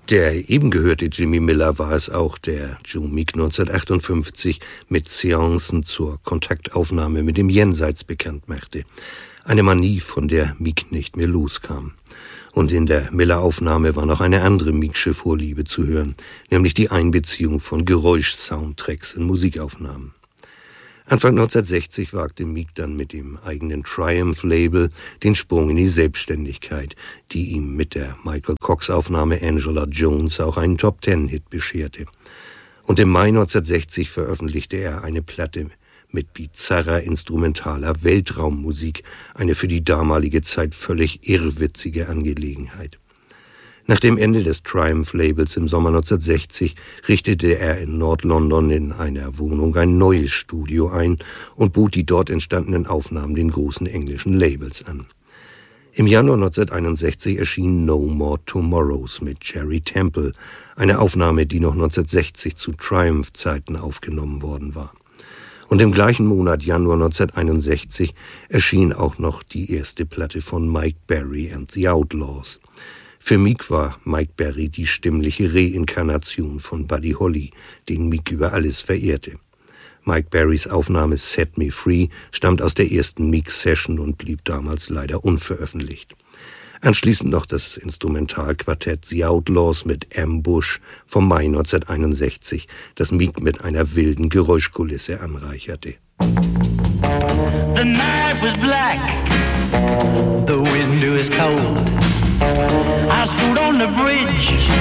Der eben gehörte Jimmy Miller war es auch, der Joe Meek 1958 mit Seancen zur Kontaktaufnahme mit dem Jenseits bekannt machte. Eine Manie, von der Meek nicht mehr loskam. Und in der Miller-Aufnahme war noch eine andere Meeksche Vorliebe zu hören, nämlich die Einbeziehung von Geräusch-Soundtracks in Musikaufnahmen. Anfang 1960 wagte Meek dann mit dem eigenen Triumph-Label den Sprung in die Selbstständigkeit, die ihm mit der Michael Cox-Aufnahme Angela Jones auch einen Top-10-Hit bescherte. Und im Mai 1960 veröffentlichte er eine Platte mit bizarrer instrumentaler Weltraummusik, eine für die damalige Zeit völlig irrwitzige Angelegenheit. Nach dem Ende des Triumph-Labels im Sommer 1960 richtete er in Nord-London in einer Wohnung ein neues Studio ein und bot die dort entstandenen Aufnahmen den großen englischen Labels an. Im Januar 1961 erschien No More Tomorrows mit Jerry Temple, eine Aufnahme, die noch 1960 zu Triumph-Zeiten aufgenommen worden war. Und im gleichen Monat, Januar 1961, erschien auch noch die erste Platte von Mike Berry and the Outlaws. Für Meek war Mike Berry die stimmliche Reinkarnation von Buddy Holly, den Meek über alles verehrte. Mike Berrys Aufnahme Set Me Free stammt aus der ersten Meek-Session und blieb damals leider unveröffentlicht. Anschließend noch das Instrumentalquartett The Outlaws mit Ambush vom Mai 1961, das Meek mit einer wilden Geräuschkulisse anreicherte. The night was black, the wind was cold. I stood on the bridge